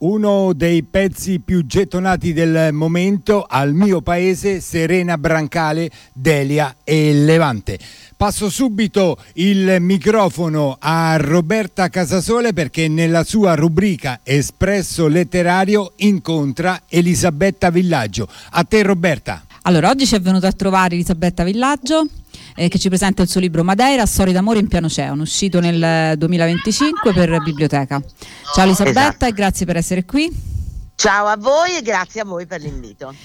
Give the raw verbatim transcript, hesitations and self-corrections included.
Uno dei pezzi più gettonati del momento, Al mio paese, Serena Brancale, Delia e Levante. Passo subito il microfono a Roberta Casasole perché nella sua rubrica Espresso Letterario incontra Elisabetta Villaggio. A te Roberta. Allora, oggi ci è venuta a trovare Elisabetta Villaggio eh, che ci presenta il suo libro Madeira, storie d'amore in pianoceano, uscito nel duemilaventicinque per Biblioteca. Ciao Elisabetta, esatto. E grazie per essere qui. Ciao a voi e grazie a voi per l'invito.